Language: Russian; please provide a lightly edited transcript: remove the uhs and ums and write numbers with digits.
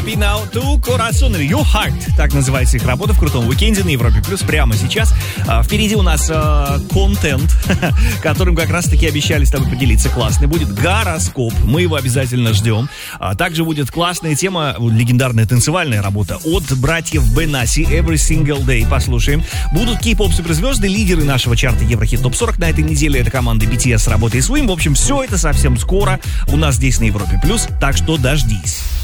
Pinal tu Corazon или Your Heart, так называется их работа в крутом уикенде на Европе Плюс прямо сейчас. Впереди у нас контент, которым как раз-таки обещали с тобой поделиться. Классный будет гороскоп, мы его обязательно ждем. Также будет классная тема, легендарная танцевальная работа от братьев Бенаси, Every Single Day. Послушаем. Будут кей-поп суперзвезды, лидеры нашего чарта Еврохит Топ 40 на этой неделе. Это команда BTS, работа и Swim. В общем, все это совсем скоро у нас здесь на Европе Плюс, так что дождись.